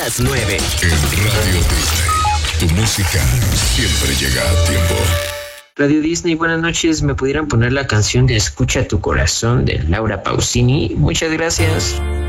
las 9. En Radio Disney, tu música siempre llega a tiempo. Radio Disney, buenas noches. ¿Me pudieran poner la canción de Escucha tu corazón de Laura Pausini? Muchas gracias.